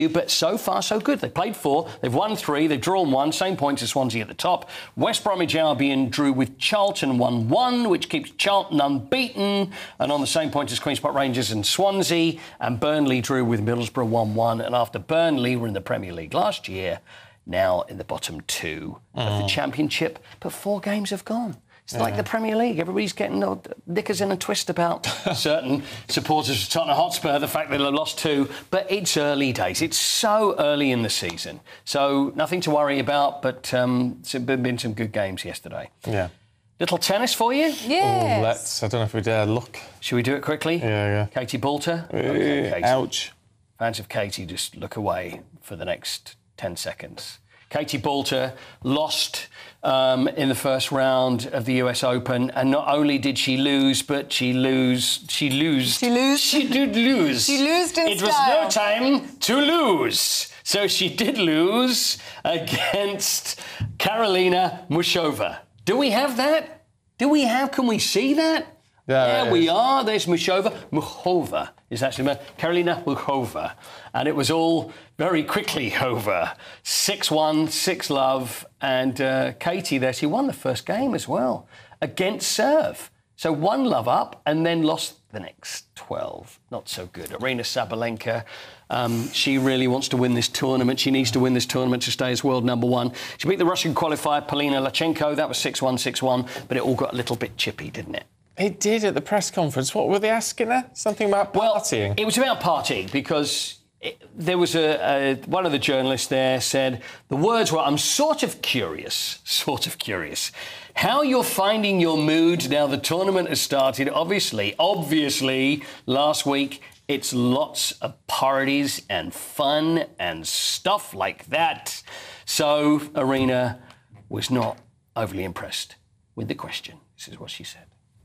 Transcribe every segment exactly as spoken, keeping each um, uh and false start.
But so far, so good. They played four, they've won three, they've drawn one, same points as Swansea at the top. West Bromwich Albion drew with Charlton one one, which keeps Charlton unbeaten and on the same point as Queen's Park Rangers and Swansea. And Burnley drew with Middlesbrough one one. And after Burnley were in the Premier League last year, now in the bottom two mm. of the Championship. But four games have gone. It's yeah. like the Premier League. Everybody's getting uh, knickers in a twist about certain supporters of Tottenham Hotspur, the fact that they lost two. But it's early days. It's so early in the season. So nothing to worry about, but um, it's been some good games yesterday. Yeah. Little tennis for you? Yes. Oh, let's. I don't know if we dare look. Should we do it quickly? Yeah, yeah. Katie Boulter? Uh, okay, Katie. Ouch. Fans of Katie, just look away for the next ten seconds. Katie Boulter lost um, in the first round of the U S Open, and not only did she lose, but she lose, she lose, she lose, she did lose. She lost in It style. was no time to lose, so she did lose against Karolina Muchova. Do we have that? Do we have? Can we see that? There yeah, we are. There's Muchova. Muchova is actually Karolina Muchova. And it was all very quickly over. six one, six love. And uh, Katie there, she won the first game as well against serve. So one love up and then lost the next twelve. Not so good. Aryna Sabalenka, um, she really wants to win this tournament. She needs to win this tournament to stay as world number one. She beat the Russian qualifier, Polina Lachenko. That was six one, six one. But it all got a little bit chippy, didn't it? It did at the press conference. What were they asking her? Something about partying? Well, it was about partying because it, there was a, a... One of the journalists there said, the words were, I'm sort of curious, sort of curious, how you're finding your mood now the tournament has started. Obviously, obviously, last week, it's lots of parties and fun and stuff like that. So, Aryna was not overly impressed with the question. This is what she said.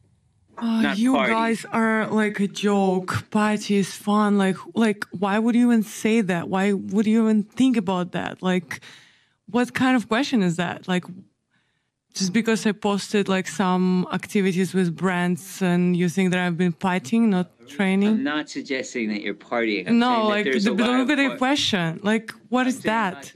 Uh, you party. guys are like a joke. Party is fun. Like, like, why would you even say that? Why would you even think about that? Like, what kind of question is that? Like, just because I posted like some activities with brands and you think that I've been fighting, not training? I'm not suggesting that you're partying. I'm no, like, the, look at the par- question. Like, what I'm is that?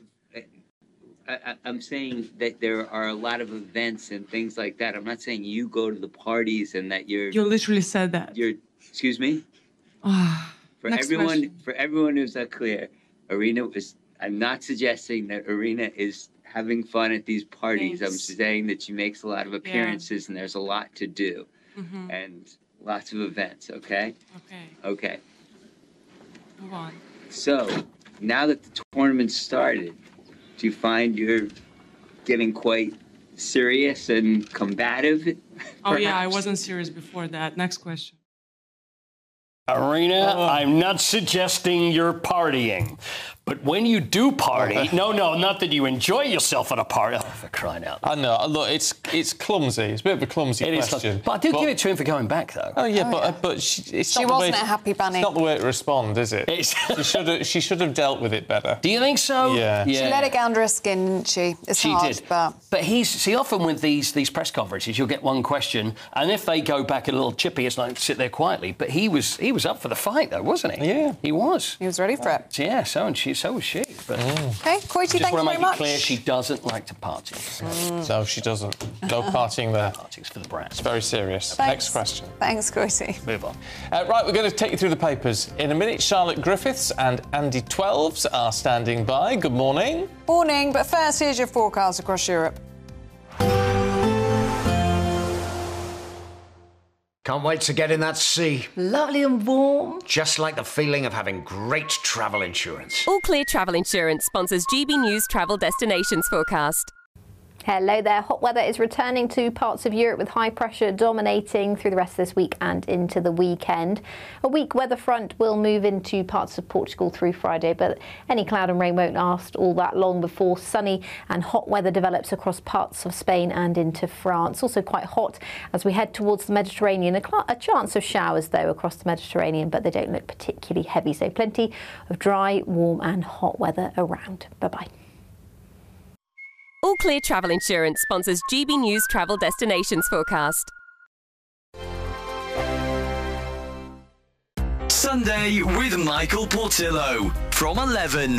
I, I'm saying that there are a lot of events and things like that. I'm not saying you go to the parties and that you're... You literally said that. You're... Excuse me? for Next everyone, question. For everyone who's not clear, Aryna is... I'm not suggesting that Aryna is having fun at these parties. Thanks. I'm saying that she makes a lot of appearances yeah. and there's a lot to do. Mm-hmm. And lots of events, okay? Okay. Okay. Move on. So, now that the tournament started, do you find you're getting quite serious and combative? Oh, yeah, I perhaps? wasn't serious before that. Next question. Aryna, oh. I'm not suggesting you're partying. But when you do party... no, no, not that you enjoy yourself at a party. Oh, for crying out loud. I know. Look, it's it's clumsy. It's a bit of a clumsy it question. Is, but I do but, give it to him for going back, though. Oh, yeah, oh, but yeah. Uh, but she, it's she not wasn't the way, a happy bunny. It's not the way to respond, is it? It's she should have she should have dealt with it better. Do you think so? Yeah. yeah. She let it get under her skin, didn't she? It's she hard, did. but... But he's... See, often with these, these press conferences, you'll get one question, and if they go back a little chippy, it's like sit there quietly. But he was he was up for the fight, though, wasn't he? Yeah. He was. He was ready for it. Yeah, so, and she, so was she. But mm. OK, Coity, just thank you want to very make much. it clear she doesn't like to party. So. Mm. No, she doesn't. No partying there. Party's for the brats. It's very serious. Thanks. Next question. Thanks, Coity. Move on. Uh, right, we're going to take you through the papers. In a minute, Charlotte Griffiths and Andy Twelves are standing by. Good morning. Morning, but first, here's your forecast across Europe. Can't wait to get in that sea. Lovely and warm. Just like the feeling of having great travel insurance. All Clear Travel Insurance sponsors G B News Travel Destinations Forecast. Hello there. Hot weather is returning to parts of Europe with high pressure dominating through the rest of this week and into the weekend. A weak weather front will move into parts of Portugal through Friday, but any cloud and rain won't last all that long before sunny and hot weather develops across parts of Spain and into France. Also quite hot as we head towards the Mediterranean. A, cl- a chance of showers, though, across the Mediterranean, but they don't look particularly heavy. So plenty of dry, warm and hot weather around. Bye-bye. All Clear Travel Insurance sponsors G B News Travel Destinations Forecast. So Sunday with Michael Portillo from eleven.